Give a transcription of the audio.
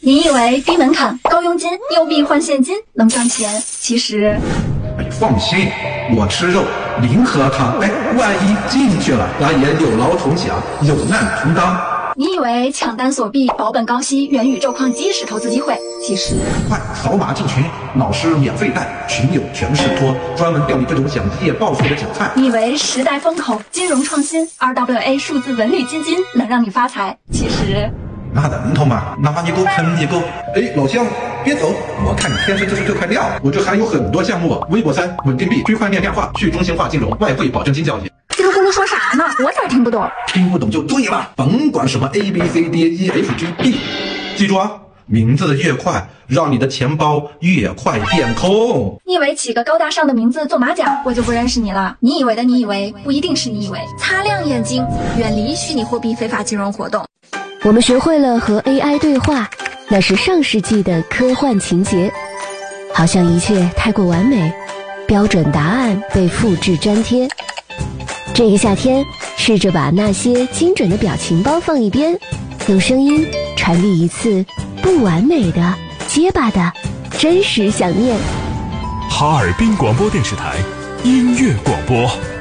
你以为低门槛、高佣金、优币换现金能赚钱？其实， 放心，我吃肉，零喝汤。万一进去了，咱也有劳同享，有难同当。 你以为抢单锁币、保本高息、元宇宙矿机是投资机会？其实， 快扫码进群，老师免费带，群友全是托，专门钓你这种想一夜暴富的韭菜。 你以为时代风口、金融创新、RWA 数字文旅基金能让你发财？其实。 那能头吗？哪怕你给我喷一个，老乡，别走！我看你天生就是这块料，我这还有很多项目：微博3、稳定币、区块链量化、去中心化金融、外汇保证金交易。 叽里咕噜说啥呢？我咋听不懂？ 听不懂就对了，甭管什么 ABCDEFGB， 记住啊，名字越快，让你的钱包越快变空。 你以为起个高大上的名字做马甲，我就不认识你了？你以为的你以为，不一定是你以为。擦亮眼睛，远离虚拟货币非法金融活动。 我们学会了和 AI 对话，那是上世纪的科幻情节，好像一切太过完美，标准答案被复制粘贴。这个夏天，试着把那些精准的表情包放一边，用声音传递一次不完美的、结巴的真实想念。 哈尔滨广播电视台音乐广播。